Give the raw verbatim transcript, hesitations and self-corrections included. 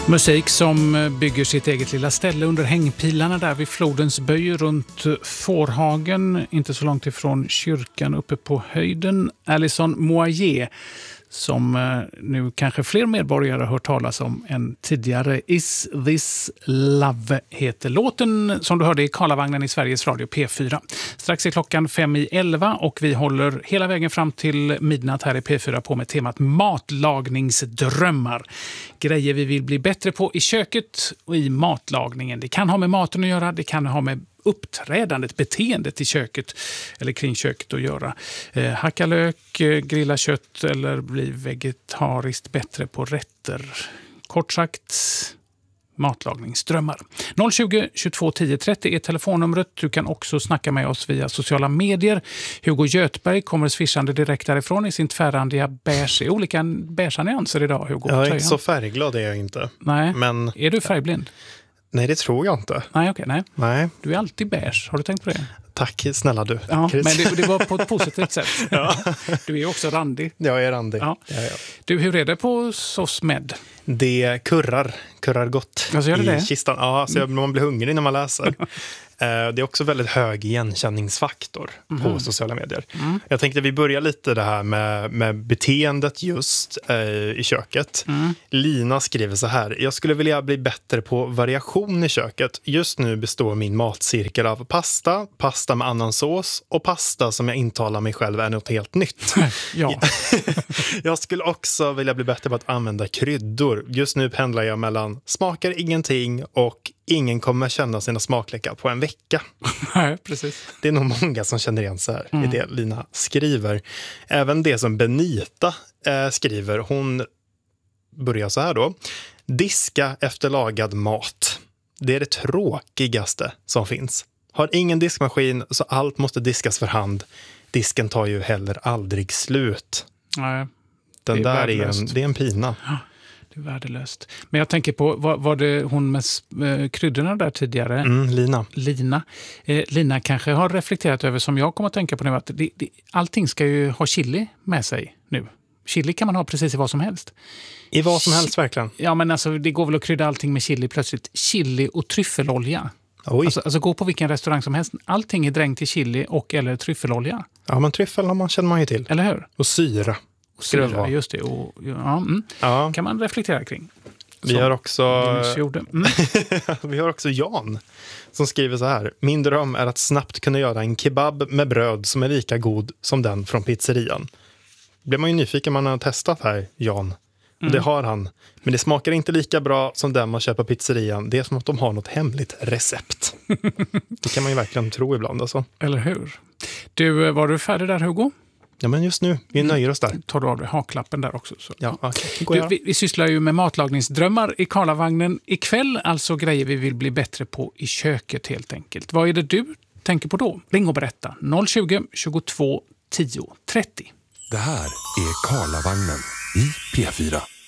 Musik som bygger sitt eget lilla ställe under hängpilarna där vid flodens böj runt Fårhagen, inte så långt ifrån kyrkan uppe på höjden. Alison Moyer, som nu kanske fler medborgare har hört talas om än tidigare. Is This Love heter låten som du hörde i Karlavagnen i Sveriges Radio P fyra. Strax är klockan fem i elva och vi håller hela vägen fram till midnatt här i P fyra på med temat matlagningsdrömmar. Grejer vi vill bli bättre på i köket och i matlagningen. Det kan ha med maten att göra, det kan ha med uppträdandet, beteendet i köket eller kring köket att göra. Eh, hacka lök, eh, grilla kött eller bli vegetariskt bättre på rätter. Kort sagt, matlagningsdrömmar. noll tjugo, tjugotvå, tio, trettio är telefonnumret. Du kan också snacka med oss via sociala medier. Hugo Götberg kommer swishande direkt därifrån i sin tvärrandiga beige. Olika beige nyanser idag, Hugo. Jag är inte så färgglad är jag inte. Nej, men är du färgblind? Nej, det tror jag inte. Nej, okej, nej. nej. Du är alltid beige. Har du tänkt på det? Tack, snälla du. Ja, men det, det var på ett positivt sätt. Ja. Du är ju också randig. Jag är randig. Ja. Ja, ja. Du, hur är det på SOSMED? Det kurrar, kurrar gott alltså, gör det i det? kistan. Ja, så mm. man blir hungrig när man läser. Det är också väldigt hög igenkänningsfaktor mm. på sociala medier. Mm. Jag tänkte att vi börjar lite det här med, med beteendet just eh, i köket. Mm. Lina skriver så här: jag skulle vilja bli bättre på variation i köket. Just nu består min matcirkel av pasta, pasta med annan sås och pasta som jag intalar mig själv är något helt nytt. Ja. Jag skulle också vilja bli bättre på att använda kryddor. Just nu pendlar jag mellan smakar ingenting och ingen kommer känna sina smaklökar på en vecka. Nej, precis. Det är nog många som känner igen så här mm. i det Lina skriver. Även det som Benita eh, skriver, hon börjar så här då. Diska efter lagad mat. Det är det tråkigaste som finns. Har ingen diskmaskin så allt måste diskas för hand. Disken tar ju heller aldrig slut. Nej, Den det är där värdelöst. är en, det är en pina. Ja. Det är värdelöst. Men jag tänker på, var, var det hon med eh, kryddorna där tidigare? Mm, Lina. Lina. Eh, Lina kanske har reflekterat över, som jag kommer att tänka på nu, att det, det, allting ska ju ha chili med sig nu. Chili kan man ha precis i vad som helst. I vad som helst verkligen. Ja, men alltså det går väl att krydda allting med chili plötsligt. Chili och tryffelolja. Oj. Alltså, alltså gå på vilken restaurang som helst. Allting är dränkt i chili och eller tryffelolja. Ja, men tryffel har man, känner man ju till. Eller hur? Och syra. Syra, just det. Och, ja, mm. ja. Kan man reflektera kring. Vi har, också, mm. vi har också Jan som skriver så här. Min dröm är att snabbt kunna göra en kebab med bröd som är lika god som den från pizzerian. Blir man ju nyfiken man har testat här, Jan. Mm. Det har han. Men det smakar inte lika bra som den man köper på pizzerian. Det är som att de har något hemligt recept. Det kan man ju verkligen tro ibland. Alltså. Eller hur? Du, var du färdig där, Hugo? Ja, men just nu. Vi nöjer oss där. Tar du av dig haklappen där också? Så. Ja, okay. du, vi, vi sysslar ju med matlagningsdrömmar i Karlavagnen ikväll. Alltså grejer vi vill bli bättre på i köket helt enkelt. Vad är det du tänker på då? Ring och berätta. noll tjugo, tjugotvå, tio, trettio. Det här är Karlavagnen i P fyra.